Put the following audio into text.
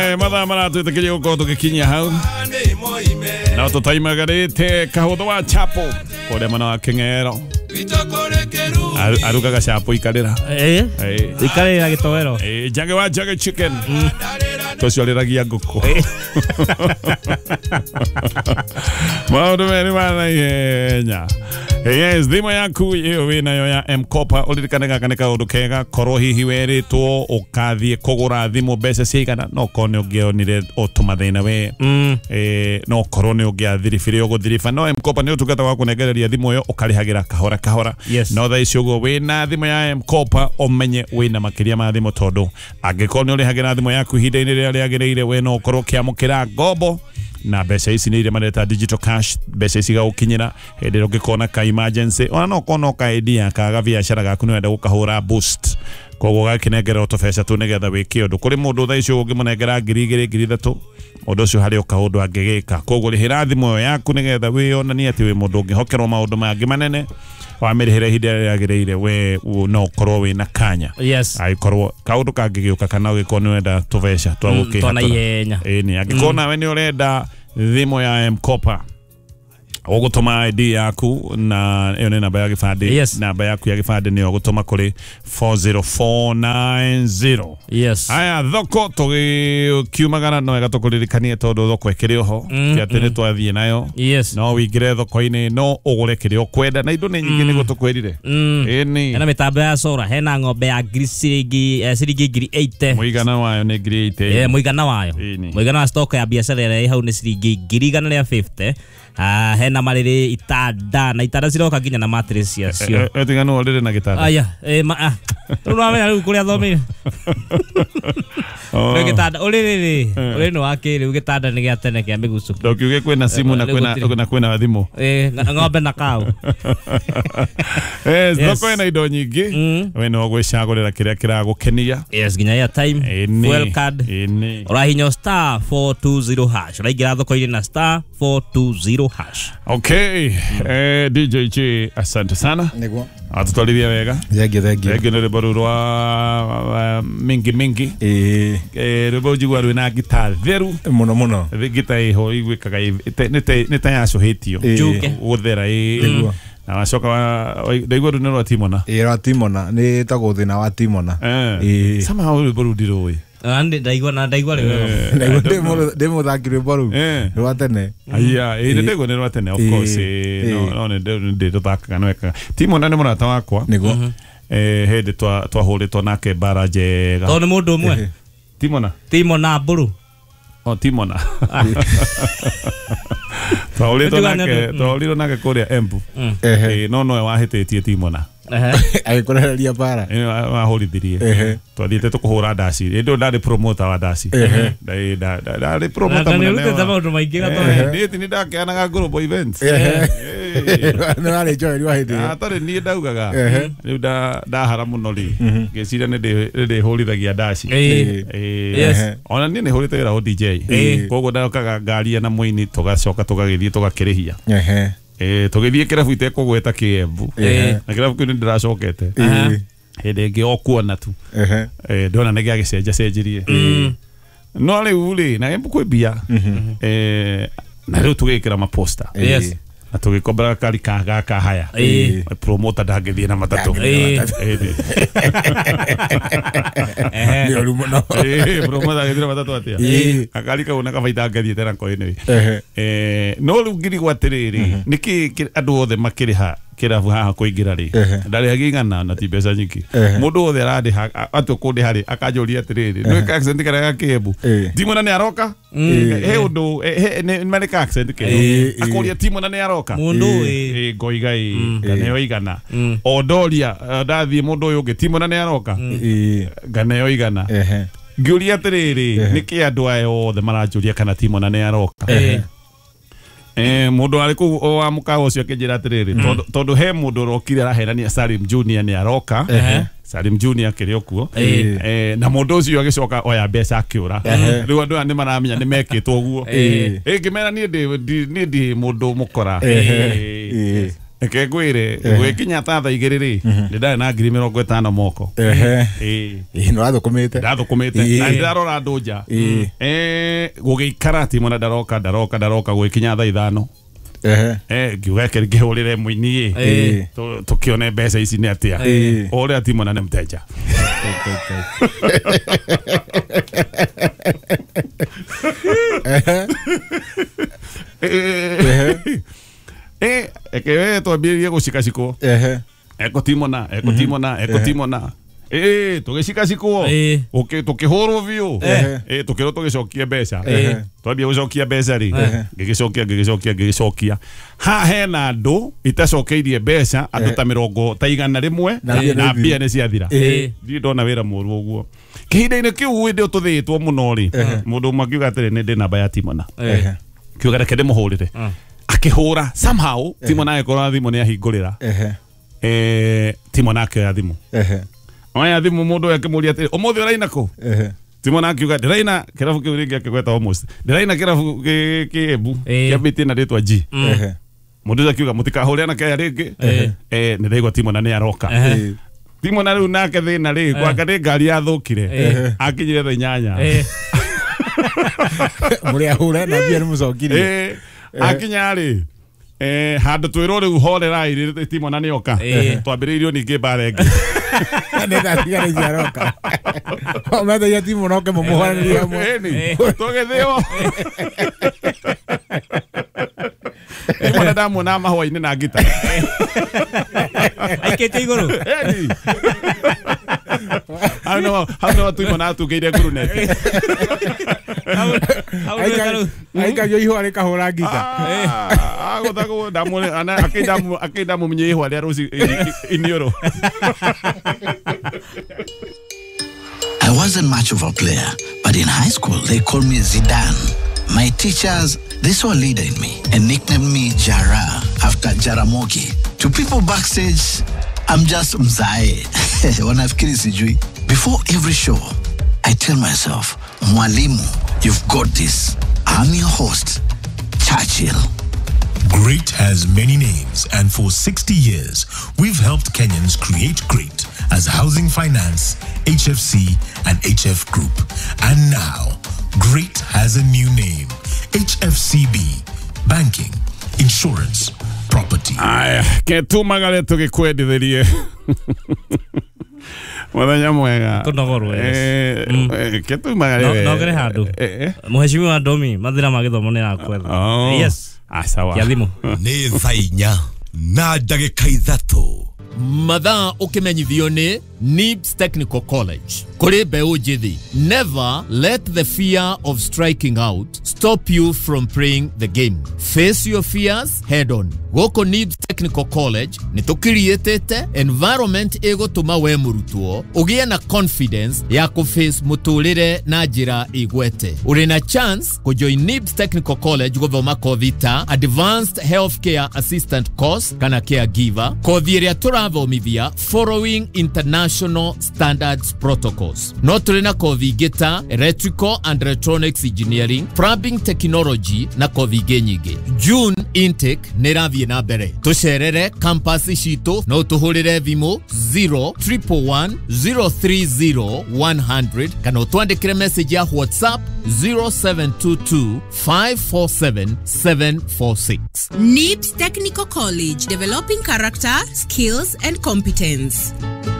mathaa maratwĩtĩkĩria gũkorwo tũgĩkinyia hau na tũtaimagarĩte kahũthũ wa chapo kũrĩa mwena wa Kĩng'ero arugaga chapo ikarĩra ikarĩra gĩtowero Jage wa Jage chicken tũciorĩragia ngũkũ maũndũ merĩ ma naihenya. Yes, thimũ yaku ĩyo wĩnayo ya M-Kopa ũririkane gaka nĩ kaũndũ kega korwo hihi werĩtwo ũkathiĩ kũgũra thimũ mbeca cigana no korwo nĩ ũngĩonire ũtũmathĩna we no korwo nĩ ũngĩathiribire ũgũthiriba no M-Kopa nĩ ũtungata wa kũnengereria thimũ ĩyo ũkarĩhagĩra kahora kahora no thaa ici ũguo wĩna thimũ ya M-Kopa ũmenye wĩna makĩria ma thimũ tondũ angĩkorwo nĩ ũrĩhagĩra thimũ yaku ihinda-inĩ rĩrĩa rĩagĩrĩire we no ũkorwo ũkĩamũkĩra ngombo na mbeca ici nĩ iria mareta digital cash mbeca ici gagũkinyĩra hĩndĩ ĩrĩa ũngĩkona ka emergency ona no kono ka idea kaga biacara gaku nĩ wenda gũkahũra boost koguo gakĩnengera tũbeca tu nĩgetha wĩke ũndũ kũrĩ mũndũ thaa ici ũngĩmũnengera 2,000 3,000 ũndũ ũcio harĩ ũkaũndũ angĩgĩka koguo rĩhĩra thimũ ĩyo yaku nĩgetha wĩonanie atĩ wĩ mũndũ ũngĩhokerwo maũndũ mangĩ manene wamerĩhĩra ihinda rĩrĩa rĩagĩrĩire we no ũkorwo wĩna kanya agĩkorwo kaũndũ kangĩgĩũka kana ũgĩkorwo nĩ wenda tũbeca twa gũkĩhatũra ĩni angĩkorwo nawe nĩ ũrenda thimũ ya M-Kopa ũgũtũma ID yaku na ĩyo nĩ namba ya gĩbandĩ namba yaku ya gĩbandĩ nĩyo ũgũtũma kũrĩ 40490 aya thoko tũgĩkiumagara no wega tũkũririkanie tondũ thoko ĩkĩrĩ oho kĩ atĩ nĩ twathiĩ nayo no wĩingĩre thoko-inĩ no ũgũre kĩrĩa ũkwenda na indo nĩ nyingĩ nĩguo tũkwĩrire ĩni hena mĩtambo ya solar hena ng'ombe ya ciringi 80 mũigana wayo nĩ 80 mũigana wa stock ya biacara ĩrĩa hau nĩ ciringi 150 hena marĩrĩ itanda na itanda ciroka nginya na mattress yacio tigano rĩrĩ na gĩtanda aya nũramenya rĩu kũrĩa thomire gĩtanda ũrĩ nĩ wake rĩu gĩtanda nĩ gĩa tene kĩa mĩgucu ndokiuge kwĩna simu na kwĩna thimũ ng'ombe na kaũ thoko ĩna indo nyingĩ we no gwĩcagũrĩra kĩrĩa kĩragũkenia nginya airtime fuel card ũrahinya star 420 hash ũraingĩra thoko-inĩ na star 420 hash. Okay, DJ J, asante sana. Niguo. Atutwarithia wega. Thank you. Nĩ rwĩmbo rwa mingi. Rwĩmbo njigua rwĩna gita theru. Mũno. Gita iho igwĩkaga nĩ ta yacũhĩtio. Gũthera Niguo. Na wacoka ndaigua rũnĩ rwa Timona. Rwa Timona nĩ tagwo thĩna wa Timona. Somehow rwĩmbo rũ ndirũĩ. ndaigua rĩu ndĩ mũthaki rwĩmbo rũu rwa tene ndaigua nĩ rwa tene of course no ndĩ tũthakaga nwekaga Timona nĩ mũrata wakwa nĩguo hĩndĩ twahũrĩtwo nake mbara njega tondũ nĩ mũndũ ũmwe Timona mbũrũ Timona twahũrĩtwo nake kũrĩa Embu no nowe wahĩtĩtie Timona agĩkũrehereria bara wahũrithirie twathiĩte tũkũhũra ndaci ĩndĩ ndarĩ promoter wa ndaci ndarĩ promoter nĩ ndakeanaga global events nĩ joel wahĩndĩ atarĩ niĩ ndaugaga rĩu ndahara mũno rĩ ngĩciria nĩ ndĩhũrithagia ndaci ona niĩ nĩ hũrĩte wĩra ho DJ koguo ndokaga ngari na mũini tũgacoka tũgagĩthiĩ tũgakĩrĩhia tũgĩthiĩ kĩrabu itekũgweta Kĩembu na kĩrabu kĩu nĩ ndĩracokete hĩndĩ ĩngĩ o kuona tu ndona nĩ gĩagĩcenjacenjirie no rĩu rĩ na Embu kwĩ mbia na rĩu tũgĩkĩra maposta na tũgĩkombera kari gaka haya promoter ndangĩthiĩ na matatũ promoter agĩthiĩ na matatũ atĩa akari kau na kabaita ngĩthiĩte nako no rĩu ngirigwo atĩrĩrĩ nĩkĩ andũ othe makĩrĩha kĩrabu haha kũingĩra rĩ ndarĩhaga igana na ti mbeca nyingĩ mũndũ wothe arandĩha atũ kũndĩha rĩ akanjũria atĩrĩrĩ nĩ accent karĩa ga Kĩembu Timona nĩ aroka he ũndũ nĩ marĩ accent kĩo akũria Timona nĩ aroka mũndũ ngoiga nganeo igana o ndoria ndathiĩ mũndũ ũyũ ũngĩ Timona nĩ aroka nganeo igana ngĩũria atĩrĩrĩ nĩkĩ andũ aya othe maranjũria kana Timona nĩ aroka mũndũ arĩ kũu wa mũkawa ũcio akĩnjĩra atĩrĩrĩ tondũ he mũndũ ũrokire araherania Salim Junior nĩ aroka Salim Junior kĩrĩ okuo na mũndũ ũcio agĩcoka oya mbeca akĩũra rĩu andũ aya nĩ maramenya nĩ mekĩtwo ũguo ngĩmera niĩ ndĩ mũndũ mũkora eke gwire gwikinya tatha igiriri ndida na ngiri 50 moko no athukumite na ndarora nduja gugikara Timona ndaroka gwikinya thaa 5 ngiuga ngihurire muini tukione mbeca ici ni atia uria Timona ni mteja ekewe twambirie gucikacikwo eko Timona tugicikacikwo tukihurwo biu tukirwo tugicokie mbeca twambia gucokia mbeca ri ngigicokia ha hena andu itacokeirie mbeca andu ta 100 na mbia ni ciathira ndi ndona wira muru uguo kihinda-ini kiu ndi ututhitwo muno ri mundu makiuga atiri ni ndi namba ya Timona kiuga reke ndimuhurire akihura somehow Timona ekora thimu ni ahingurira Timona akioya thimu oya thimu mundu akimuria atiri umuthi uraina ku Timona akiuga ndiraina kirabu kiu ringi akigweta almost ndiraina kirabu kiembu kiambite na ritwa G mundu akiuga mutikahurira na kaya ringi ni ndaigwa Timona ni aroka Timona riu nake thina ri gwaka ni ngari yathukire akinyire thaa 8 muri ahura na bia mucokire akinya ri handu twiro riu horerai Timona ni oka twambiriirio ningi barengi nenda tigare jaroka mata ya Timona oke mumuhaniria mo tugithio Timona ndamuna mahwa-ini na ngita aikete iguru hano Timona atugeire nguruneti aikayo ihwa rikahura ngita aguthago ndamune akinda mumenye ihwa ria ruci inioro I wasn't much of a player, but in high school they called me Zidane. My teachers, they saw a leader in me and nicknamed me Jara after Jaramogi. To people backstage, I'm just Mzae. Wanafikiri sijui. Before every show, I tell myself, Mwalimu, you've got this. I'm your host, Churchill. Great has many names, and for 60 years, we've helped Kenyans create great as Housing Finance, HFC, and HF Group. And now, great has a new name, HFCB, Banking, Insurance, Property. Aya, ketumagale tugikwendithirie muthenya mwega kunogorwo ketumagale no gere handu muheshimiwa Domi mathira magithomo ni akwetha yes sawa kiathimu ni thainya na ndagika 3 mathaa ukimenyithio ni NIBS Technical College. Kuri mbeu njithi, never let the fear of striking out stop you from playing the game. Face your fears head on. Goko NIBS Technical College ni tukirietete environment egotuma we murutwo ugie na confidence ya kuface muturire na njira igwete. Uri na chance kujoin NIBS Technical College guthoma kothi ta Advanced Healthcare Assistant course kana caregiver, kothi iria turathomithia following international standards protocols. No turi na kothi gita Electrical and Electronics Engineering, Plumbing Technology na kothi nyingi. June intake nirathie na mbere. Tucerere campus citu no tuhurire thimu 0311030100 kana twandikire message ya WhatsApp 0722547746. NIBS Technical College, developing character, skills and competence.